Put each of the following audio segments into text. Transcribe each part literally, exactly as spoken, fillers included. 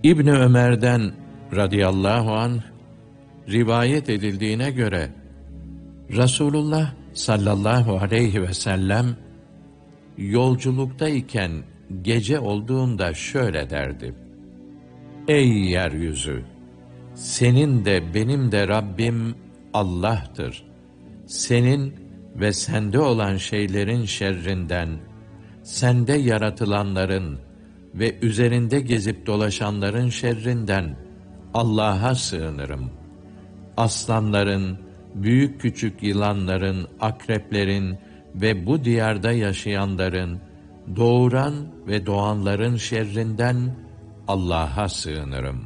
İbni Ömer'den radıyallahu anh rivayet edildiğine göre Resulullah sallallahu aleyhi ve sellem yolculuktayken gece olduğunda şöyle derdi: Ey yeryüzü! Senin de benim de Rabbim Allah'tır. Senin ve sende olan şeylerin şerrinden, sende yaratılanların ve üzerinde gezip dolaşanların şerrinden Allah'a sığınırım. Aslanların, büyük küçük yılanların, akreplerin ve bu diyarda yaşayanların, doğuran ve doğanların şerrinden Allah'a sığınırım.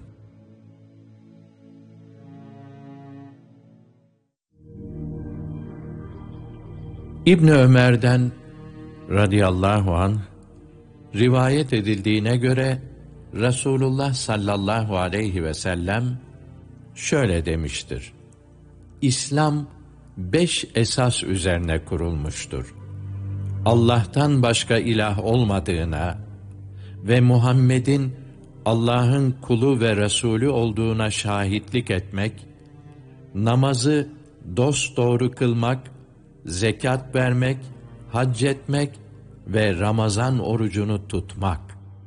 İbni Ömer'den radıyallahu anh rivayet edildiğine göre Resulullah sallallahu aleyhi ve sellem şöyle demiştir: İslam beş esas üzerine kurulmuştur. Allah'tan başka ilah olmadığına ve Muhammed'in Allah'ın kulu ve Resulü olduğuna şahitlik etmek, namazı dosdoğru kılmak, zekat vermek, hac etmek ve Ramazan orucunu tutmak.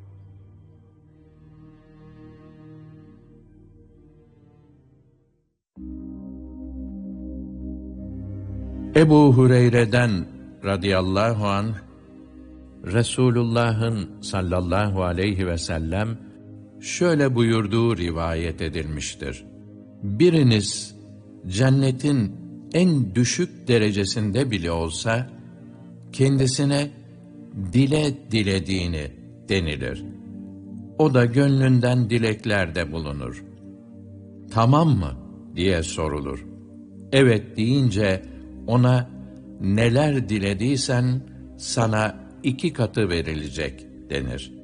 Ebu Hureyre'den radıyallahu anh, Resulullah'ın sallallahu aleyhi ve sellem şöyle buyurduğu rivayet edilmiştir: Biriniz cennetin en düşük derecesinde bile olsa, kendisine dile dilediğini denilir. O da gönlünden dileklerde bulunur. Tamam mı diye sorulur. Evet deyince ona neler dilediysen sana iki katı verilecek denir.